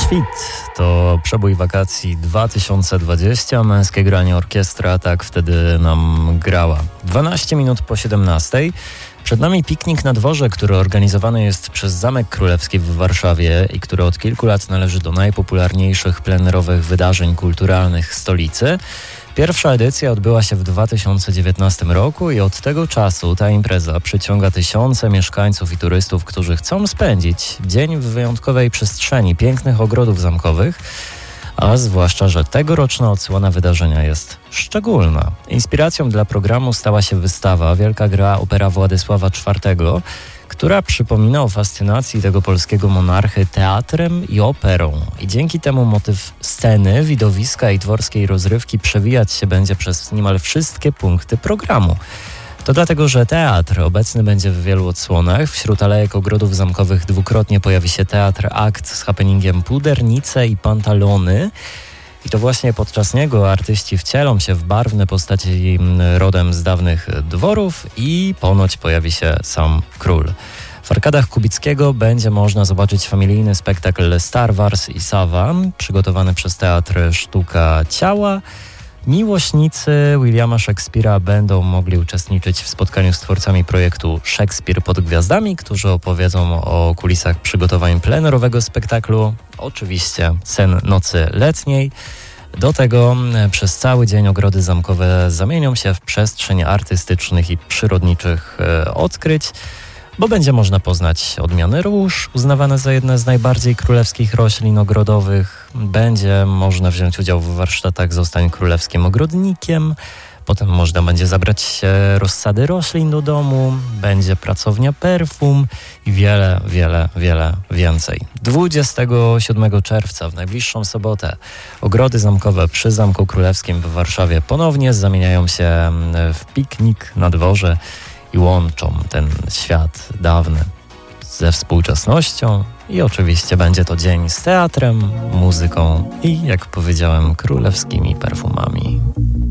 Świt to przebój wakacji 2020, męskie granie orkiestra tak wtedy nam grała. 12 minut po 17. Przed nami piknik na dworze, który organizowany jest przez Zamek Królewski w Warszawie i który od kilku lat należy do najpopularniejszych plenerowych wydarzeń kulturalnych stolicy. Pierwsza edycja odbyła się w 2019 roku i od tego czasu ta impreza przyciąga tysiące mieszkańców i turystów, którzy chcą spędzić dzień w wyjątkowej przestrzeni pięknych ogrodów zamkowych, a zwłaszcza, że tegoroczna odsłona wydarzenia jest szczególna. Inspiracją dla programu stała się wystawa Wielka Gra Opera Władysława IV, która przypomina o fascynacji tego polskiego monarchy teatrem i operą. I dzięki temu motyw sceny, widowiska i dworskiej rozrywki przewijać się będzie przez niemal wszystkie punkty programu. To dlatego, że teatr obecny będzie w wielu odsłonach. Wśród alejek ogrodów zamkowych dwukrotnie pojawi się teatr akt z happeningiem Pudernice i Pantalony. I to właśnie podczas niego artyści wcielą się w barwne postaci rodem z dawnych dworów i ponoć pojawi się sam król. W arkadach Kubickiego będzie można zobaczyć familijny spektakl Star Wars i Sawa, przygotowany przez Teatr Sztuka Ciała. Miłośnicy Williama Shakespeare'a będą mogli uczestniczyć w spotkaniu z twórcami projektu Szekspir pod gwiazdami, którzy opowiedzą o kulisach przygotowań plenerowego spektaklu. Oczywiście sen nocy letniej. Do tego przez cały dzień ogrody zamkowe zamienią się w przestrzeń artystycznych i przyrodniczych odkryć, bo będzie można poznać odmiany róż, uznawane za jedne z najbardziej królewskich roślin ogrodowych. Będzie można wziąć udział w warsztatach Zostań królewskim ogrodnikiem. Potem można będzie zabrać rozsady roślin do domu. Będzie pracownia perfum i wiele więcej. 27 czerwca, w najbliższą sobotę, ogrody zamkowe przy Zamku Królewskim w Warszawie ponownie zamieniają się w piknik na dworze i łączą ten świat dawny ze współczesnością i oczywiście będzie to dzień z teatrem, muzyką i, jak powiedziałem, królewskimi perfumami.